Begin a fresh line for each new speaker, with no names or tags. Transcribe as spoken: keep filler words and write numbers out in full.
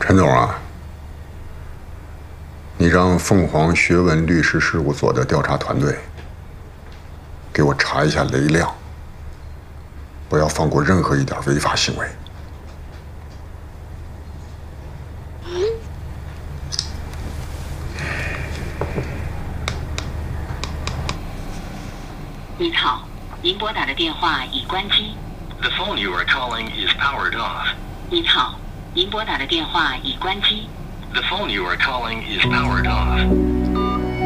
陈总啊，你让凤凰学文律师事务所的调查团队给我查一下雷亮，不要放过任何一点违法行为。
您好，您拨打的电话已关机。
The phone you are calling is powered off.
您好，您拨打的电话已关机。
The phone you are calling is powered off.